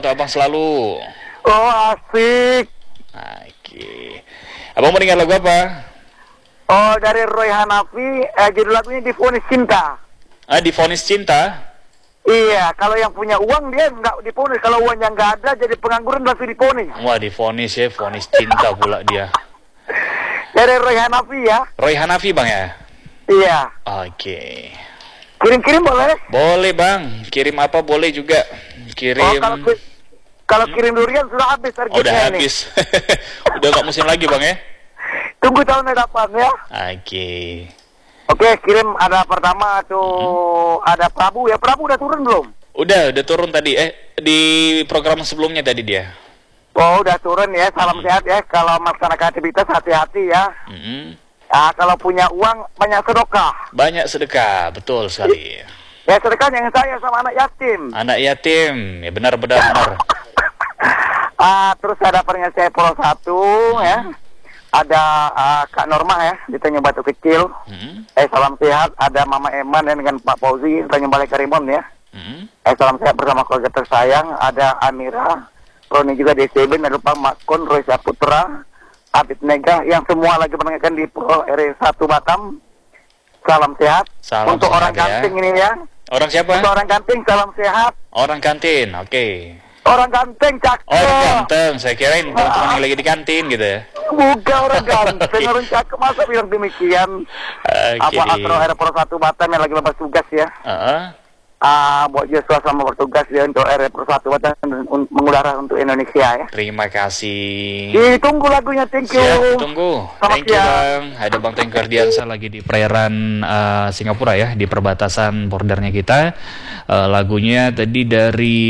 untuk abang selalu. Oh, asik. Oke. Abang mau dengar lagu apa? Oh, dari Roy Hanafi, judul lagunya Divonis Cinta. Divonis Cinta. Iya, kalau yang punya uang dia nggak divonis. Kalau uangnya nggak ada, jadi pengangguran langsung divonis. Wah, divonis ya, vonis cinta pula dia. Dari Roy Hanafi ya. Roy Hanafi bang ya? Iya. Oke. Kirim-kirim boleh? Boleh bang, kirim apa boleh juga. Kirim. Oh, kalau kirim durian sudah habis udah targetnya ini. habis. Udah nggak musim lagi bang ya? Tunggu tahun depan ya. Oke. Oke, kirim ada pertama tuh ada Prabu ya. Prabu udah turun belum? Udah turun tadi. Di program sebelumnya tadi dia. Oh, udah turun ya. Salam sehat ya. Kalau melaksanakan aktivitas hati-hati ya. Nah, kalau punya uang banyak sedekah. Banyak sedekah, betul sekali. Ya, sedekah yang saya sama anak yatim. Anak yatim, ya benar. Terus ada peringat saya Polo 1 ya. Ada Kak Norma ya di Tanjung Batu Kecil. Salam sehat. Ada Mama Eman dengan Pak Fauzi Tanjung Balai Karimun ya. Salam sehat bersama keluarga tersayang. Ada Amira, Roni juga di SCB, ada Pak Makun, Roy Saputra, Abid Nega, yang semua lagi mendengarkan di Pro R1 Batam. Salam sehat. Salam untuk sehat orang kanting ini ya. Orang siapa? Untuk orang kanting, salam sehat. Orang kantin, oke. Orang kanting, cakep. Orang ganteng, saya kirain teman-teman yang lagi di kantin gitu ya. Bukan orang ganteng, orang cakep, masa bilang demikian. Apa Astro R1 Batam yang lagi lepas tugas ya. Buat Joshua sama bertugas ya untuk R1 Batam mengudara untuk Indonesia ya. Terima kasih. Ditunggu lagunya, thank you. Siap, tunggu. Selamat Thank you bang. Ada Bang Tengker Diansa lagi di perairan Singapura ya, di perbatasan bordernya kita. Lagunya tadi dari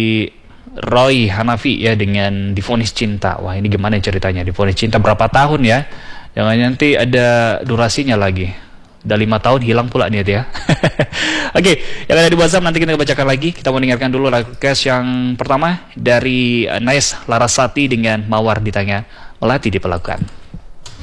Roy Hanafi ya dengan Divonis Cinta. Wah, ini gimana ceritanya? Divonis Cinta berapa tahun ya? Jangan nanti ada durasinya lagi. Udah 5 tahun hilang pula nih ya. Oke, yang ada di WhatsApp nanti kita bacakan lagi. Kita mau dengarkan dulu lagu cash yang pertama dari Nais Larasati dengan Mawar di Tengah Melati di Pelabuhan.